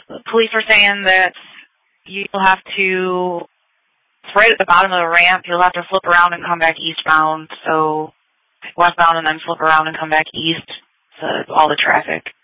The police are saying that you'll have to, it's right at the bottom of the ramp, you'll have to flip around and come back eastbound, so westbound and then flip around and come back east, so all the traffic.